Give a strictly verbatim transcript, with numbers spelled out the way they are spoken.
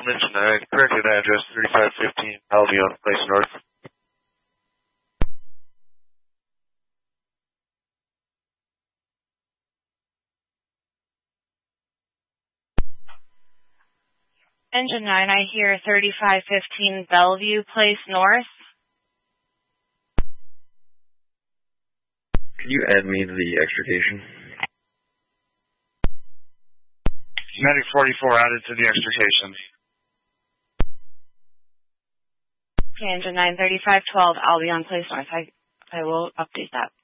engine nine, corrected address thirty-five fifteen Albion Place North. Engine nine, I hear thirty-five fifteen Bellevue Place North. Could you add me to the extrication? Medic forty-four added to the extrication. Okay, engine nine, thirty-five twelve Albion Place North. I, I will update that.